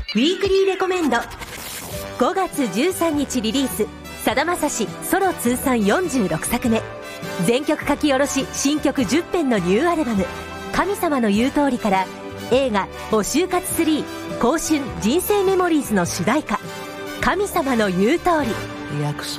ウィークリーレコメンド。5月13日リリース、さだまさしソロ通算46作目、全曲書き下ろし新曲10編のニューアルバム神様の言う通りから、映画お就活3香春人生メモリーズの主題歌神様の言う通り。 約